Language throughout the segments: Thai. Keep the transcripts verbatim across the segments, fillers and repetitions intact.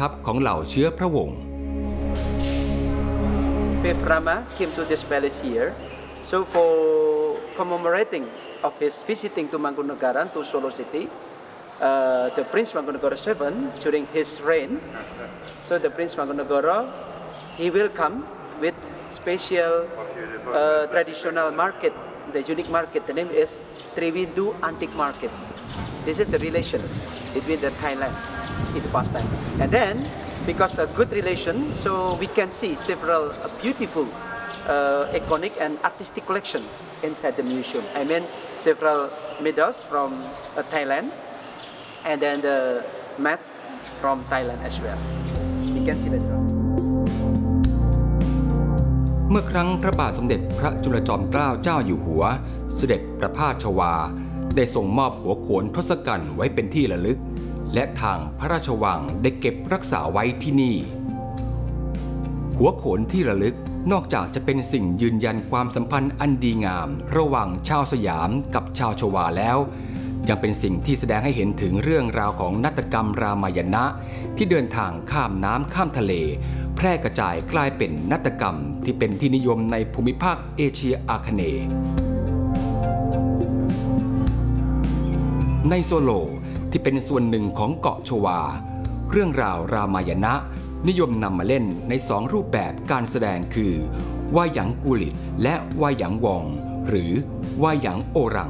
ทัพของเหล่าเชื้อพระวงศ์ Philip Rama came to this palace here, so for commemorating of his visiting to Mangkunegaran to Solo City, uh, the Prince Mangkunegara the seventh during his reign, so the Prince Mangkunegara he will come with special uh, traditional market, the unique market. The name is Triwindu Antique Market. This is the relation between the Thailand in the past time. And then, because of good relation, so we can see several uh, beautiful uh, iconic and artistic collection inside the museum. I mean, several medals from uh, Thailand, and then the masks from Thailand as well. You can see that. เมื่อครั้งพระบาทสมเด็จพระจุลจอมเกล้าเจ้าอยู่หัวเสด็จประพาสชวาได้ทรงมอบหัวโขนทศกัณฐ์ไว้เป็นที่ระลึกและทางพระราชวังได้เก็บรักษาไว้ที่นี่หัวโขนที่ระลึกนอกจากจะเป็นสิ่งยืนยันความสัมพันธ์อันดีงามระหว่างชาวสยามกับชาวชวาแล้วยังเป็นสิ่งที่แสดงให้เห็นถึงเรื่องราวของนาฏกรรมรามายณะที่เดินทางข้ามน้ำข้ามทะเลแพร่กระจายกลายเป็นนาฏกรรมที่เป็นที่นิยมในภูมิภาคเอเชียอาคเนย์ในโซโลที่เป็นส่วนหนึ่งของเกาะชวาเรื่องราวรามายณะนิยมนำมาเล่นในสองรูปแบบการแสดงคือวาหยังกูลิตและวาหยังวองหรือวาหยังโอรัง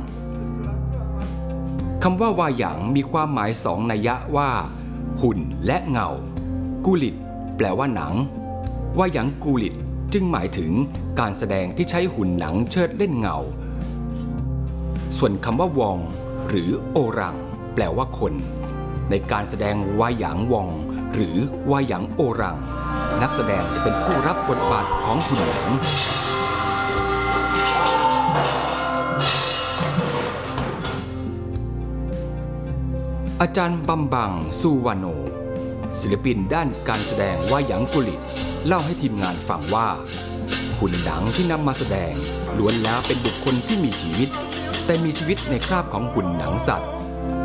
คำว่าวาหยังมีความหมายสองนัยยะว่าหุ่นและเงากูลิตแปลว่าหนังวาหยังกูลิตจึงหมายถึงการแสดงที่ใช้หุ่นหนังเชิดเล่นเงาส่วนคำว่าวองหรือโอรังแปลว่าคนในการแสดงวาหยังวองหรือวาหยังโอรังนักแสดงจะเป็นผู้รับบทบาทของหุ่นหนังอาจารย์บัมบังซูวาโนศิลปินด้านการแสดงวาหยังกุลิตเล่าให้ทีมงานฟังว่าหุ่นหนังที่นำมาแสดงล้วนแล้วเป็นบุคคลที่มีชีวิตแต่มีชีวิตในคราบของหุ่นหนังสัตว์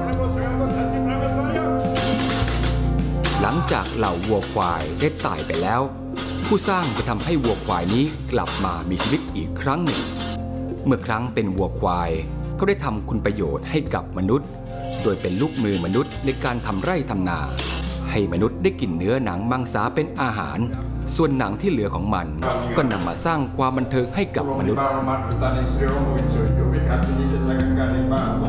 หลังจากเหล่าวัวควายได้ตายไปแล้วผู้สร้างจะทำให้วัวควายนี้กลับมามีชีวิตอีกครั้งหนึ่งเมื่อครั้งเป็นวัวควายเขาได้ทำคุณประโยชน์ให้กับมนุษย์โดยเป็นลูกมือมนุษย์ในการทำไร่ทำนาให้มนุษย์ได้กินเนื้อหนังมังสาเป็นอาหารส่วนหนังที่เหลือของมันก็นำมาสร้างความบันเทิงให้กับมนุษย์